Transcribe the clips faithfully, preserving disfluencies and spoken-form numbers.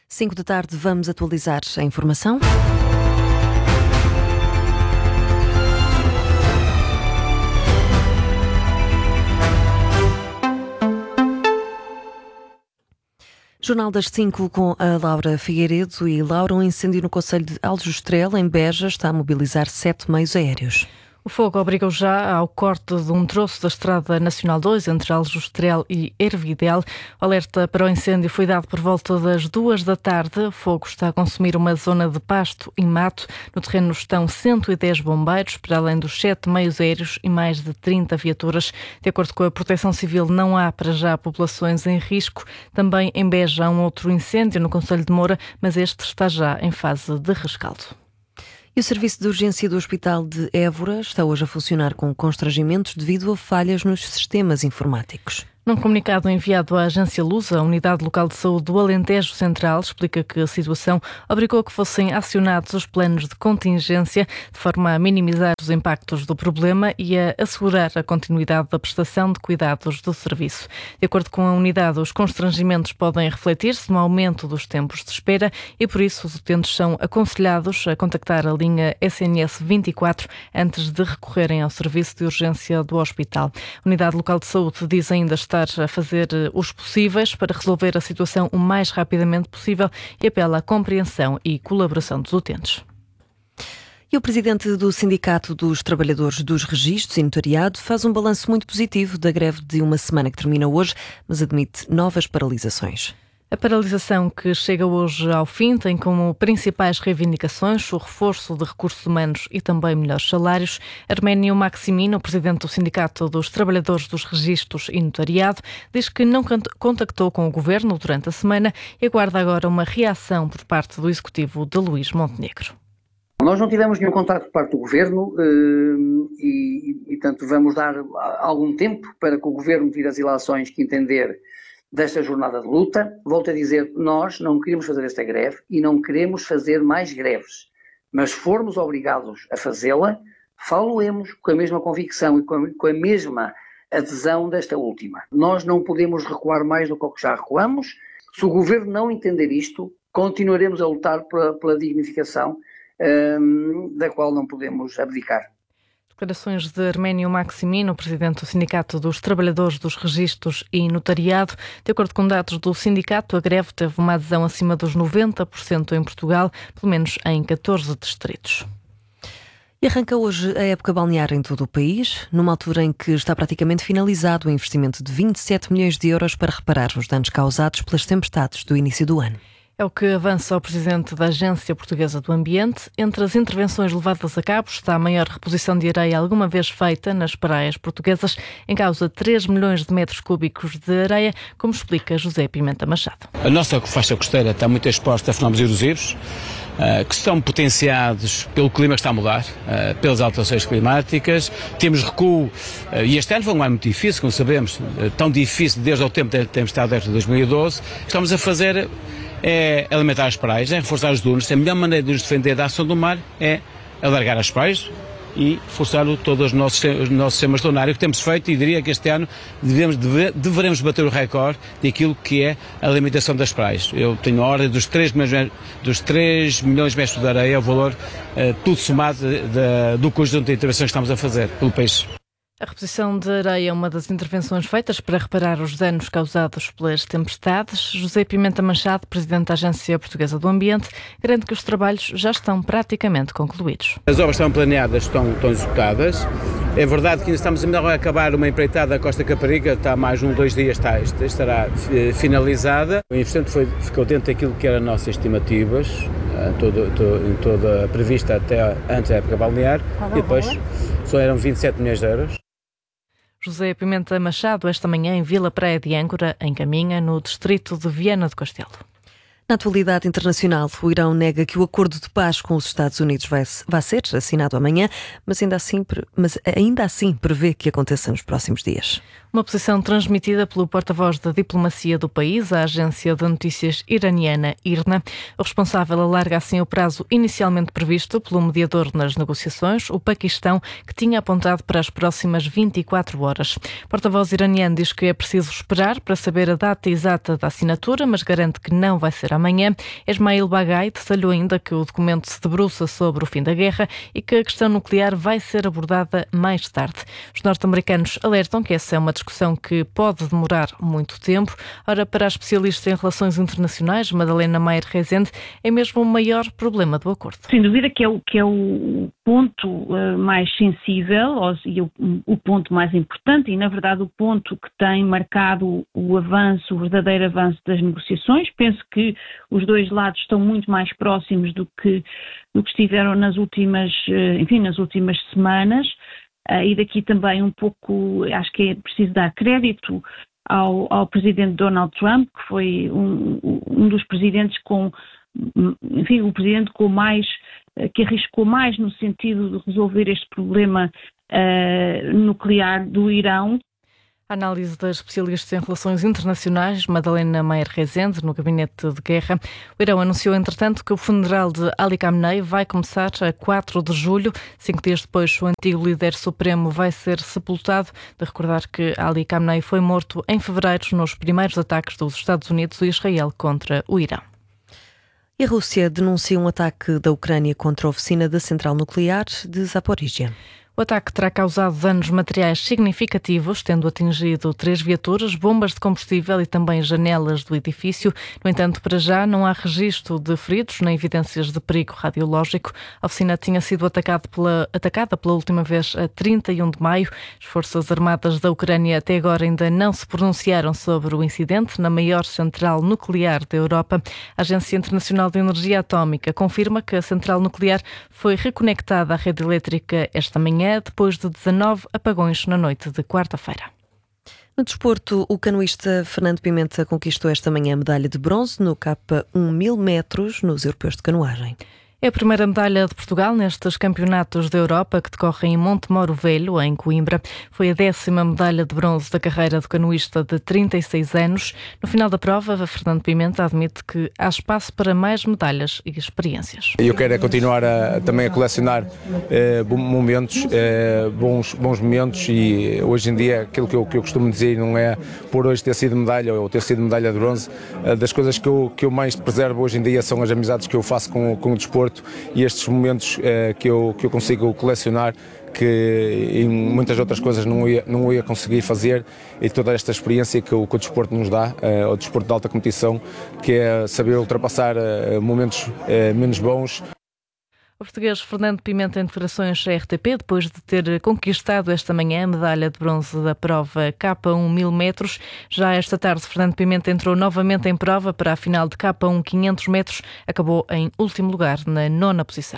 cinco da tarde, vamos atualizar a informação. Jornal das cinco com a Laura Figueiredo. E Laura, um incêndio no concelho de Aljustrel, em Beja, está a mobilizar sete meios aéreos. O fogo obrigou já ao corte de um troço da Estrada Nacional dois entre Aljustrel e Ervidel. O alerta para o incêndio foi dado por volta das duas da tarde. O fogo está a consumir uma zona de pasto e mato. No terreno estão cento e dez bombeiros, para além dos sete meios aéreos e mais de trinta viaturas. De acordo com a Proteção Civil, não há para já populações em risco. Também em Beja há um outro incêndio no concelho de Moura, mas este está já em fase de rescaldo. E o serviço de urgência do Hospital de Évora está hoje a funcionar com constrangimentos devido a falhas nos sistemas informáticos. Num comunicado enviado à Agência Lusa, a Unidade Local de Saúde do Alentejo Central explica que a situação obrigou a que fossem acionados os planos de contingência de forma a minimizar os impactos do problema e a assegurar a continuidade da prestação de cuidados do serviço. De acordo com a unidade, os constrangimentos podem refletir-se no aumento dos tempos de espera e, por isso, os utentes são aconselhados a contactar a linha S N S vinte e quatro antes de recorrerem ao serviço de urgência do hospital. A Unidade Local de Saúde diz ainda estar a fazer os possíveis para resolver a situação o mais rapidamente possível e apela à compreensão e colaboração dos utentes. E o presidente do Sindicato dos Trabalhadores dos Registros e Notariado faz um balanço muito positivo da greve de uma semana que termina hoje, mas admite novas paralisações. A paralisação que chega hoje ao fim tem como principais reivindicações o reforço de recursos humanos e também melhores salários. Arménio Maximino, presidente do Sindicato dos Trabalhadores dos Registros e Notariado, diz que não contactou com o governo durante a semana e aguarda agora uma reação por parte do executivo de Luís Montenegro. Nós não tivemos nenhum contacto por parte do governo e, e, portanto, vamos dar algum tempo para que o governo tire as ilações que entender desta jornada de luta. Volto a dizer, nós não queremos fazer esta greve e não queremos fazer mais greves, mas se formos obrigados a fazê-la, falo-emos com a mesma convicção e com a, com a mesma adesão desta última. Nós não podemos recuar mais do que já recuamos. Se o governo não entender isto, continuaremos a lutar pela, pela dignificação hum, da qual não podemos abdicar. Declarações de Arménio Maximino, presidente do Sindicato dos Trabalhadores dos Registros e Notariado. De acordo com dados do sindicato, a greve teve uma adesão acima dos noventa por cento em Portugal, pelo menos em catorze distritos. E arranca hoje a época balnear em todo o país, numa altura em que está praticamente finalizado o investimento de vinte e sete milhões de euros para reparar os danos causados pelas tempestades do início do ano. É o que avança o presidente da Agência Portuguesa do Ambiente. Entre as intervenções levadas a cabo está a maior reposição de areia alguma vez feita nas praias portuguesas, em causa três milhões de metros cúbicos de areia, como explica José Pimenta Machado. A nossa faixa costeira está muito exposta a fenómenos erosivos, Uh, que estão potenciados pelo clima que está a mudar, uh, pelas alterações climáticas. Temos recuo, uh, e este ano foi um ano muito difícil, como sabemos, uh, tão difícil desde o tempo que temos estado desde dois mil e doze. Estamos a fazer é alimentar as praias, é reforçar os dunos. A melhor maneira de nos defender da ação do mar é alargar as praias e forçar todos os nossos, os nossos sistemas dunários que temos feito, e diria que este ano devemos, deve, deveremos bater o recorde daquilo que é a alimentação das praias. Eu tenho a ordem dos três milhões, dos três milhões de metros de areia, o valor uh, tudo somado de, de, do conjunto de intervenções que estamos a fazer pelo país. A reposição de areia é uma das intervenções feitas para reparar os danos causados pelas tempestades. José Pimenta Machado, presidente da Agência Portuguesa do Ambiente, garante que os trabalhos já estão praticamente concluídos. As obras estão planeadas, estão, estão executadas. É verdade que ainda estamos a acabar uma empreitada da Costa Caparica, está mais um, dois dias, está, estará finalizada. O investimento foi, ficou dentro daquilo que eram as nossas estimativas, toda, toda, toda prevista até antes da época balnear, e depois só eram vinte e sete milhões de euros. José Pimenta Machado, esta manhã em Vila Praia de Âncora, em Caminha, no distrito de Viana do Castelo. Na atualidade internacional, o Irão nega que o acordo de paz com os Estados Unidos vai, vai ser assinado amanhã, mas ainda, assim, mas ainda assim prevê que aconteça nos próximos dias. Uma posição transmitida pelo porta-voz da diplomacia do país, a agência de notícias iraniana I R N A. O responsável alarga assim o prazo inicialmente previsto pelo mediador nas negociações, o Paquistão, que tinha apontado para as próximas vinte e quatro horas. O porta-voz iraniano diz que é preciso esperar para saber a data exata da assinatura, mas garante que não vai ser amanhã. Esmail Baghai detalhou ainda que o documento se debruça sobre o fim da guerra e que a questão nuclear vai ser abordada mais tarde. Os norte-americanos alertam que essa é uma discussão que pode demorar muito tempo. Ora, para a especialista em relações internacionais, Madalena Maier Rezende, é mesmo o maior problema do acordo. Sem dúvida que é o, que é o ponto uh, mais sensível e o, o ponto mais importante e, na verdade, o ponto que tem marcado o avanço, o verdadeiro avanço das negociações. Penso que os dois lados estão muito mais próximos do que, do que estiveram nas últimas, uh, enfim, nas últimas semanas. Uh, e daqui também um pouco, acho que é preciso dar crédito ao, ao presidente Donald Trump, que foi um, um dos presidentes com, enfim, o presidente com mais, que arriscou mais no sentido de resolver este problema uh, nuclear do Irão. A análise da especialista em relações internacionais, Madalena Maier Rezende, no Gabinete de Guerra. O Irão anunciou, entretanto, que o funeral de Ali Khamenei vai começar a quatro de julho. Cinco dias depois, o antigo líder supremo vai ser sepultado. De recordar que Ali Khamenei foi morto em fevereiro nos primeiros ataques dos Estados Unidos e Israel contra o Irão. E a Rússia denuncia um ataque da Ucrânia contra a oficina da central nuclear de Zaporizhia. O ataque terá causado danos materiais significativos, tendo atingido três viaturas, bombas de combustível e também janelas do edifício. No entanto, para já não há registro de feridos nem evidências de perigo radiológico. A oficina tinha sido atacada pela, atacada pela última vez a trinta e um de maio. As Forças Armadas da Ucrânia até agora ainda não se pronunciaram sobre o incidente na maior central nuclear da Europa. A Agência Internacional de Energia Atómica confirma que a central nuclear foi reconectada à rede elétrica esta manhã, depois de dezanove apagões na noite de quarta-feira. No desporto, o canoísta Fernando Pimenta conquistou esta manhã a medalha de bronze no K um mil metros nos Europeus de Canoagem. É a primeira medalha de Portugal nestes campeonatos da Europa que decorrem em Montemoro Velho, em Coimbra. Foi a décima medalha de bronze da carreira do canoísta de trinta e seis anos. No final da prova, Fernando Pimenta admite que há espaço para mais medalhas e experiências. Eu quero é continuar a, também a colecionar eh, momentos, eh, bons, bons momentos, e hoje em dia aquilo que eu, que eu costumo dizer não é por hoje ter sido medalha ou ter sido medalha de bronze. Eh, das coisas que eu, que eu mais preservo hoje em dia são as amizades que eu faço com, com o desporto e estes momentos eh, que, eu, que eu consigo colecionar, que em muitas outras coisas não ia, não ia conseguir fazer, e toda esta experiência que o, que o desporto nos dá, eh, o desporto de alta competição, que é saber ultrapassar eh, momentos eh, menos bons. O português Fernando Pimenta em declarações à R T P, depois de ter conquistado esta manhã a medalha de bronze da prova K um mil metros. Já esta tarde, Fernando Pimenta entrou novamente em prova para a final de K um quinhentos metros. Acabou em último lugar, na nona posição.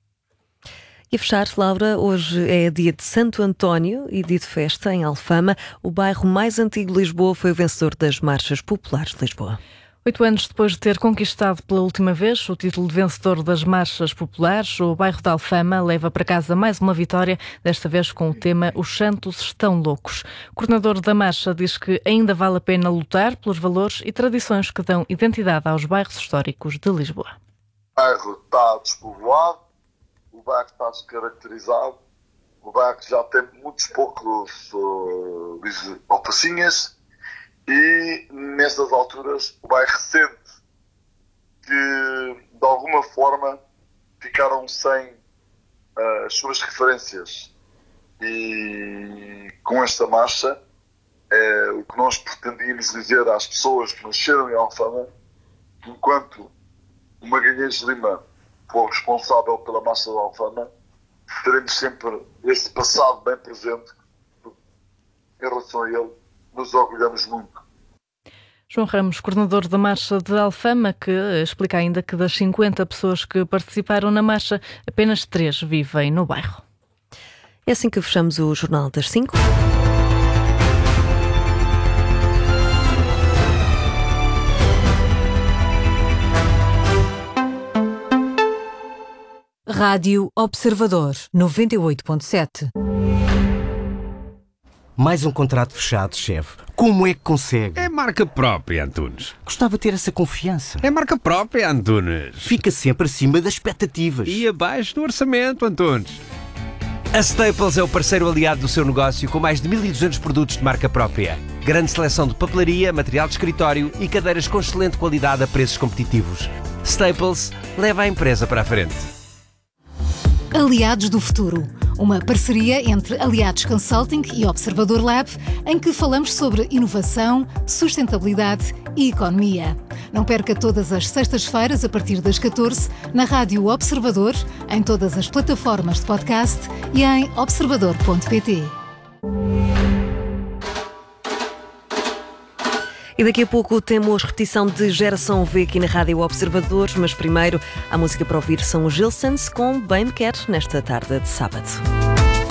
E a fechar, Laura, hoje é dia de Santo António e dia de festa em Alfama. O bairro mais antigo de Lisboa foi o vencedor das Marchas Populares de Lisboa. Oito anos depois de ter conquistado pela última vez o título de vencedor das Marchas Populares, o bairro de Alfama leva para casa mais uma vitória, desta vez com o tema Os Santos Estão Loucos. O coordenador da marcha diz que ainda vale a pena lutar pelos valores e tradições que dão identidade aos bairros históricos de Lisboa. O bairro está despovoado, o bairro está descaracterizado, o bairro já tem muitos poucos uh, alfacinhas. E nestas alturas o bairro sente que de alguma forma ficaram sem uh, as suas referências, e com esta marcha é o que nós pretendíamos dizer às pessoas que nasceram em Alfama, que enquanto o Magalhães Lima for responsável pela marcha de Alfama, teremos sempre este passado bem presente. Em relação a ele, nos orgulhamos muito. João Ramos, coordenador da Marcha de Alfama, que explica ainda que das cinquenta pessoas que participaram na marcha, apenas três vivem no bairro. É assim que fechamos o Jornal das cinco. Rádio Observador, noventa e oito ponto sete. Mais um contrato fechado, chefe. Como é que consegue? É marca própria, Antunes. Gostava de ter essa confiança. É marca própria, Antunes. Fica sempre acima das expectativas. E abaixo do orçamento, Antunes. A Staples é o parceiro aliado do seu negócio com mais de mil e duzentos produtos de marca própria. Grande seleção de papelaria, material de escritório e cadeiras com excelente qualidade a preços competitivos. Staples leva a empresa para a frente. Aliados do Futuro, uma parceria entre Aliados Consulting e Observador Lab, em que falamos sobre inovação, sustentabilidade e economia. Não perca todas as sextas-feiras, a partir das catorze, na Rádio Observador, em todas as plataformas de podcast e em observador ponto pt. E daqui a pouco temos repetição de Geração V aqui na Rádio Observador, mas primeiro a música para ouvir são os Gilsons com Bem Me Quer nesta tarde de sábado.